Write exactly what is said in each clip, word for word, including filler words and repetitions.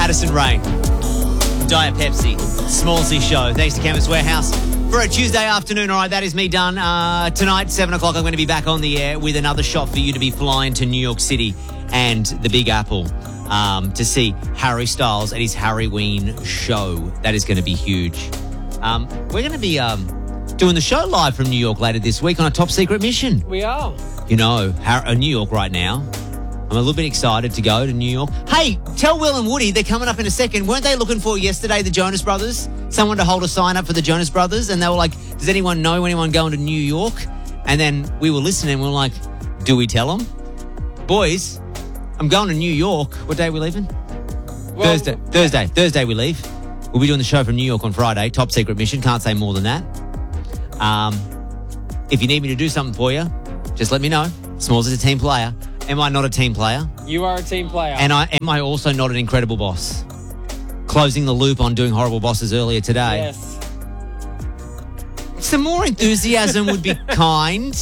Addison Rae, Diet Pepsi, Smallsy Show. Thanks to Chemist Warehouse for a Tuesday afternoon. All right, that is me done. Uh, tonight, seven o'clock, I'm going to be back on the air with another shot for you to be flying to New York City and the Big Apple um, to see Harry Styles at his Harryween show. That is going to be huge. Um, we're going to be um, doing the show live from New York later this week on a top secret mission. We are. You know, Har- uh, New York right now. I'm a little bit excited to go to New York. Hey, tell Will and Woody they're coming up in a second. Weren't they looking for yesterday the Jonas Brothers? Someone to hold a sign up for the Jonas Brothers, and they were like, does anyone know anyone going to New York? And then we were listening and we were like, do we tell them? Boys, I'm going to New York. What day are we leaving? Well, Thursday. Thursday. Thursday we leave. We'll be doing the show from New York on Friday. Top secret mission. Can't say more than that. Um, if you need me to do something for you, just let me know. Smalls is a team player. Am I not a team player? You are a team player. And I am I also not an incredible boss? Closing the loop on doing horrible bosses earlier today. Yes. Some more enthusiasm would be kind.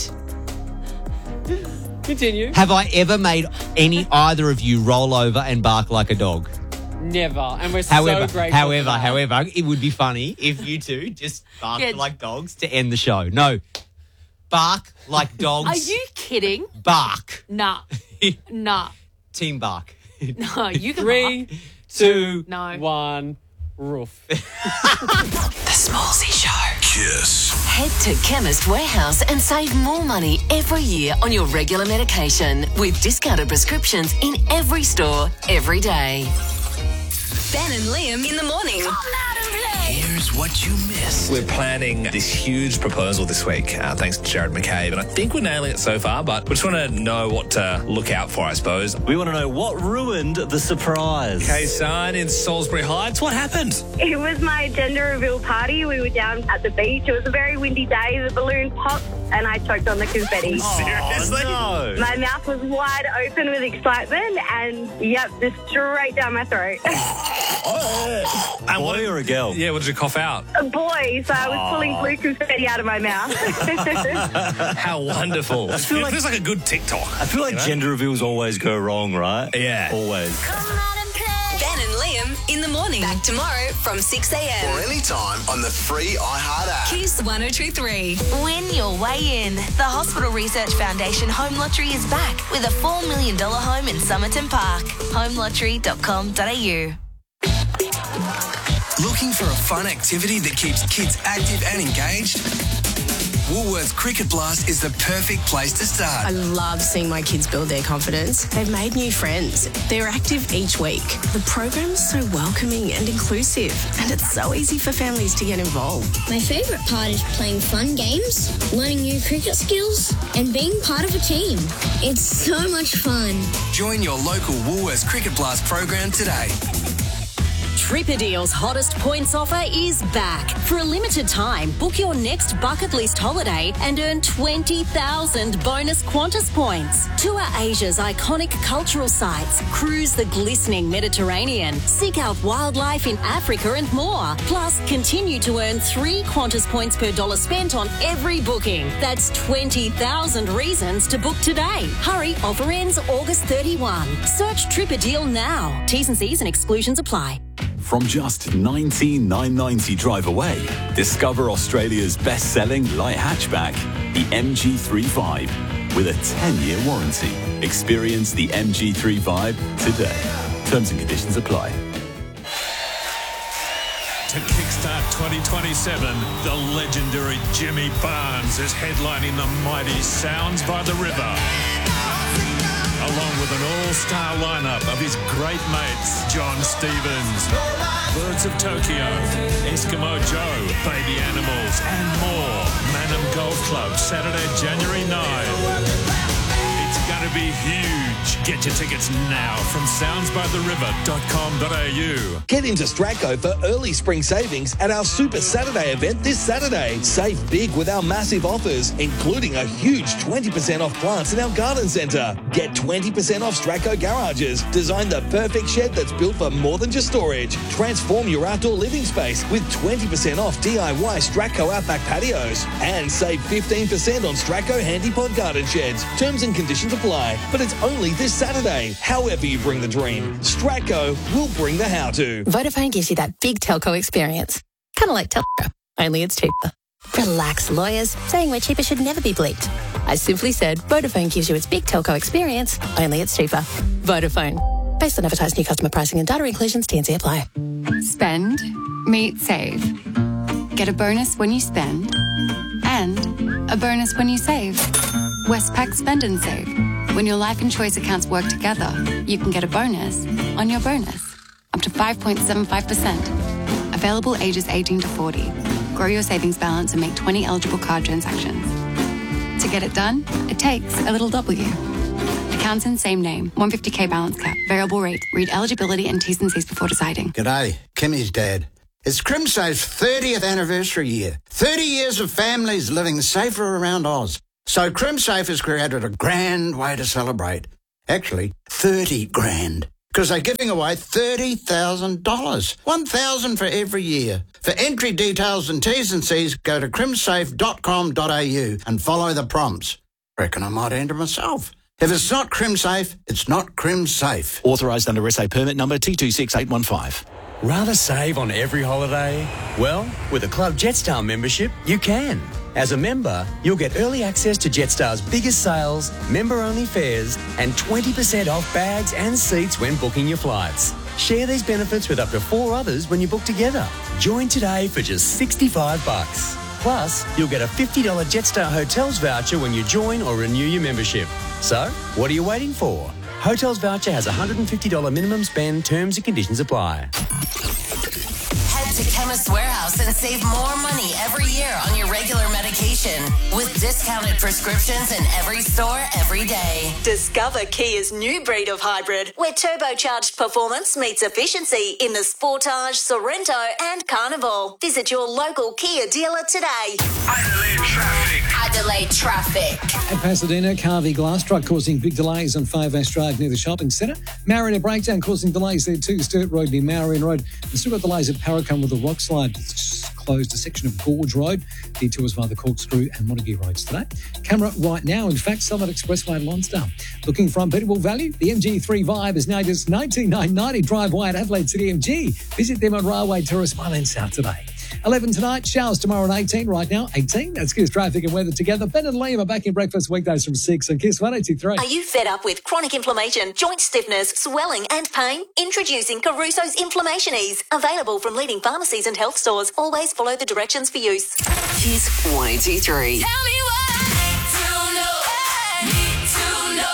Continue. Have I ever made any either of you roll over and bark like a dog? Never. And we're however, so grateful. However, for that. however, it would be funny if you two just barked Yeah. like dogs to end the show. No. Bark like dogs. Are you kidding? Bark. Nah. Nah. Team bark. No, you can Three, bark. two, No. one, roof. The Smallsy Show. Kiss. Head to Chemist Warehouse and save more money every year on your regular medication with discounted prescriptions in every store, every day. Ben and Liam in the morning. Here's what you missed. We're planning this huge proposal this week, uh, thanks to Jared McCabe, and I think we're nailing it so far, but we just want to know what to look out for, I suppose. We want to know what ruined the surprise. Okay, son, in Salisbury Heights, what happened? It was my gender reveal party. We were down at the beach. It was a very windy day. The balloon popped and I choked on the confetti. Seriously? Oh, no. My mouth was wide open with excitement and, yep, just straight down my throat. And Boy or a girl? Yeah, what did you cough out? A boy, so I was pulling blue confetti out of my mouth. How wonderful. It feel like- feels like a good TikTok. I feel like You know? gender reveals always go wrong, right? Yeah. Always. Ben and Liam in the morning. Back tomorrow from six Or a.m. anytime on the free iHeart app. Kiss one oh two three. Win your way in. The Hospital Research Foundation Home Lottery is back with a four million dollars home in Somerton Park. home lottery dot com dot a u. Looking for a fun activity that keeps kids active and engaged? Woolworths Cricket Blast is the perfect place to start. I love seeing my kids build their confidence. They've made new friends. They're active each week. The program's so welcoming and inclusive, and it's so easy for families to get involved. My favourite part is playing fun games, learning new cricket skills, and being part of a team. It's so much fun. Join your local Woolworths Cricket Blast program today. Tripadeal's hottest points offer is back. For a limited time, book your next bucket list holiday and earn twenty thousand bonus Qantas points. Tour Asia's iconic cultural sites, cruise the glistening Mediterranean, seek out wildlife in Africa and more. Plus, continue to earn three Qantas points per dollar spent on every booking. That's twenty thousand reasons to book today. Hurry, offer ends August thirty-first. Search Tripadeal now. T's and C's and exclusions apply. From just nineteen thousand nine hundred ninety drive away, discover Australia's best-selling light hatchback, the M G three Vibe, with a ten-year warranty. Experience the M G three Vibe today. Terms and conditions apply. To kickstart twenty twenty-seven, the legendary Jimmy Barnes is headlining the mighty Sounds by the River, along with an all-star lineup of his great mates, John Stevens, Birds of Tokyo, Eskimo Joe, Baby Animals, and more. Manham Golf Club, Saturday, January ninth. It's going to be huge. Get your tickets now from sounds by the river dot com dot a u. Get into Stratco for early spring savings at our Super Saturday event this Saturday. Save big with our massive offers, including a huge twenty percent off plants in our garden centre. Get twenty percent off Stratco garages. Design the perfect shed that's built for more than just storage. Transform your outdoor living space with twenty percent off D I Y Stratco Outback patios. And save fifteen percent on Stratco Handy Pod garden sheds. Terms and conditions apply. apply. But it's only this Saturday. However you bring the dream, Stratco will bring the how-to. Vodafone gives you that big telco experience. Kind of like telco, only it's cheaper. Relax, lawyers. Saying we're cheaper should never be bleeped. I simply said Vodafone gives you its big telco experience, only it's cheaper. Vodafone. Based on advertised new customer pricing and data inclusions, T and C apply. Spend, meet, save. Get a bonus when you spend, and a bonus when you save. Westpac Spend and Save. When your life and choice accounts work together, you can get a bonus on your bonus, up to five point seven five percent. Available ages eighteen to forty. Grow your savings balance and make twenty eligible card transactions. To get it done, it takes a little W. Accounts in same name, one hundred fifty K balance cap, variable rate. Read eligibility and T's and C's before deciding. G'day, Kimmy's dad. It's CrimSafe's thirtieth anniversary year. thirty years of families living safer around Oz. So CrimSafe has created a grand way to celebrate. Actually, thirty grand. Because they're giving away thirty thousand dollars. one thousand dollars for every year. For entry details and T's and C's, go to crimsafe dot com dot a u and follow the prompts. Reckon I might enter myself. If it's not CrimSafe, it's not CrimSafe. Authorised under S A permit number T two six eight one five. Rather save on every holiday? Well, with a Club Jetstar membership, you can. As a member, you'll get early access to Jetstar's biggest sales, member-only fares, and twenty percent off bags and seats when booking your flights. Share these benefits with up to four others when you book together. Join today for just sixty-five bucks. Plus, you'll get a fifty dollars Jetstar Hotels voucher when you join or renew your membership. So, what are you waiting for? Hotels voucher has a one hundred fifty dollars minimum spend. Terms and conditions apply. Head to Chemist Warehouse and save more money every year on your regular medication with discounted prescriptions in every store every day. Discover Kia's new breed of hybrid, where turbocharged performance meets efficiency in the Sportage, Sorrento and Carnival. Visit your local Kia dealer today. Adelaide traffic. Adelaide traffic. At Pasadena, Carvey glass truck causing big delays on five Ash Drive near the shopping centre. Marion, a breakdown causing delays there too. Sturt Road near Marion Road. And still got delays at Paracombe with a rock slide. It's closed a section of Gorge Road. Detours via the Corkscrew and Montague Roads today. Camera right now, in fact, Summit Expressway at Lonsdale. Looking for unbeatable value? The M G three Vibe is now just nineteen thousand nine hundred ninety drive wide at Adelaide City M G. Visit them on Railway Terrace, Myland South today. eleven tonight, showers tomorrow at eighteen. Right now, eighteen. That's Kiss Traffic and Weather together. Ben and Liam are back in breakfast weekdays from six on Kiss one eighty-three. Are you fed up with chronic inflammation, joint stiffness, swelling and pain? Introducing Caruso's Inflammation Ease. Available from leading pharmacies and health stores. Always follow the directions for use. Kiss one eighty-three. Tell me what to know. Need to know.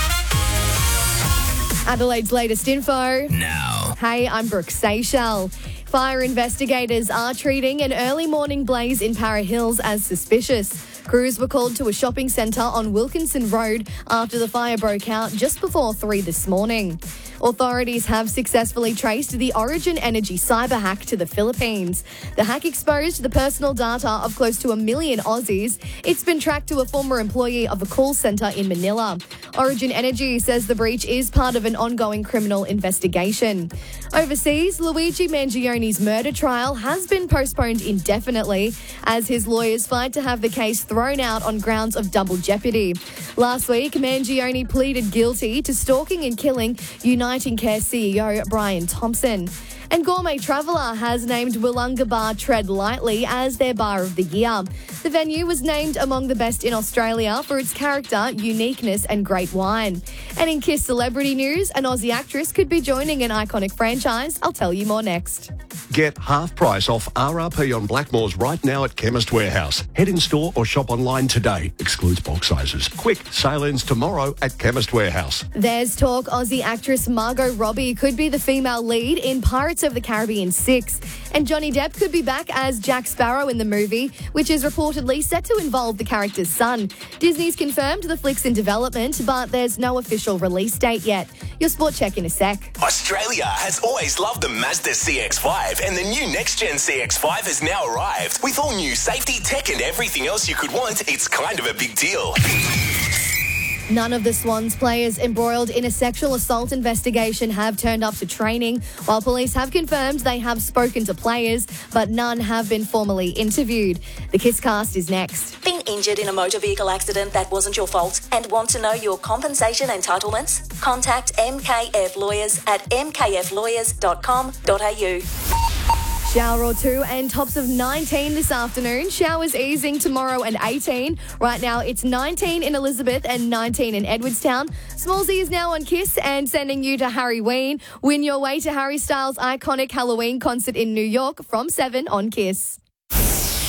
Adelaide's latest info. Now. Hey, I'm Brooke Seychelles. Fire investigators are treating an early morning blaze in Para Hills as suspicious. Crews were called to a shopping centre on Wilkinson Road after the fire broke out just before three this morning. Authorities have successfully traced the Origin Energy cyber hack to the Philippines. The hack exposed the personal data of close to a million Aussies. It's been tracked to a former employee of a call centre in Manila. Origin Energy says the breach is part of an ongoing criminal investigation. Overseas, Luigi Mangioni's murder trial has been postponed indefinitely as his lawyers fight to have the case thrown out on grounds of double jeopardy. Last week, Mangioni pleaded guilty to stalking and killing Uniting Care C E O Brian Thompson. And Gourmet Traveller has named Wollonga Bar Tread Lightly as their bar of the year. The venue was named among the best in Australia for its character, uniqueness and great wine. And in Kiss celebrity news, an Aussie actress could be joining an iconic franchise. I'll tell you more next. Get half price off R R P on Blackmores right now at Chemist Warehouse. Head in store or shop online today. Excludes box sizes. Quick, sale ends tomorrow at Chemist Warehouse. There's talk Aussie actress Margot Robbie could be the female lead in Pirates of the Caribbean six. And Johnny Depp could be back as Jack Sparrow in the movie, which is reportedly set to involve the character's son. Disney's confirmed the flick's in development, but there's no official release date yet. Your sport check in a sec. Australia has always loved the Mazda C X five, and the new next-gen C X five has now arrived. With all new safety, tech and everything else you could want, it's kind of a big deal. None of the Swans players embroiled in a sexual assault investigation have turned up to training, while police have confirmed they have spoken to players, but none have been formally interviewed. The Kisscast is next. Been injured in a motor vehicle accident that wasn't your fault and want to know your compensation entitlements? Contact M K F Lawyers at m k f lawyers dot com dot a u. Shower or two and tops of nineteen this afternoon. Showers easing tomorrow and eighteen. Right now it's nineteen in Elizabeth and nineteen in Edwardstown. Smallsy is now on Kiss and sending you to Harry Ween. Win your way to Harry Styles' iconic Halloween concert in New York from seven on Kiss.